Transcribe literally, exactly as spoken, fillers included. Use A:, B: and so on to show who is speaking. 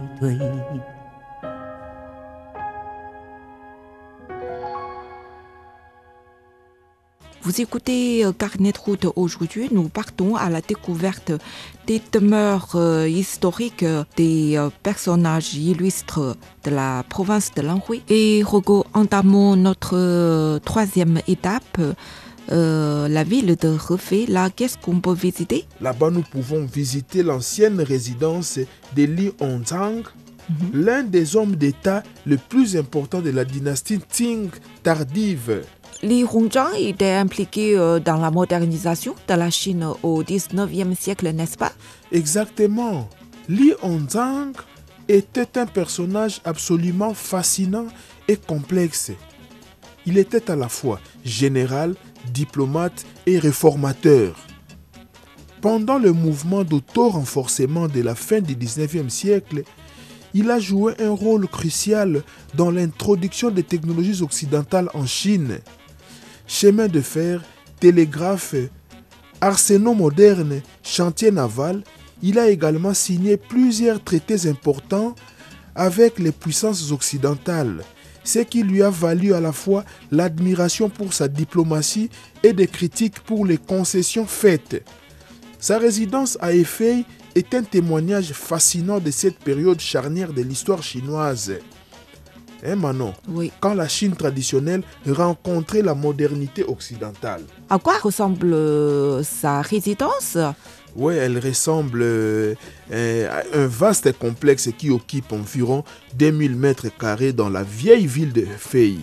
A: 退。Vous écoutez Carnet de route. Aujourd'hui, nous partons à la découverte des demeures euh, historiques des euh, personnages illustres de la province de l'Anhui. Et Rogo, entamons notre euh, troisième étape, euh, la ville de Hefei. Là, qu'est-ce qu'on peut visiter?
B: Là-bas, nous pouvons visiter l'ancienne résidence de Li Hongzhang, mm-hmm. l'un des hommes d'État le plus important de la dynastie Qing tardive.
A: Li Hongzhang était impliqué dans la modernisation de la Chine au dix-neuvième siècle, n'est-ce pas?
B: Exactement. Li Hongzhang était un personnage absolument fascinant et complexe. Il était à la fois général, diplomate et réformateur. Pendant le mouvement d'auto-renforcement de la fin du dix-neuvième siècle, il a joué un rôle crucial dans l'introduction des technologies occidentales en Chine. Chemin de fer, télégraphe, arsenaux modernes, chantiers navals, il a également signé plusieurs traités importants avec les puissances occidentales, ce qui lui a valu à la fois l'admiration pour sa diplomatie et des critiques pour les concessions faites. Sa résidence à Hefei est un témoignage fascinant de cette période charnière de l'histoire chinoise. Hein, Manon?
A: Oui.
B: Quand la Chine traditionnelle rencontrait la modernité occidentale.
A: À quoi ressemble euh, sa résidence?
B: Oui, elle ressemble euh, à un vaste complexe qui occupe environ deux mille mètres carrés dans la vieille ville de Hefei.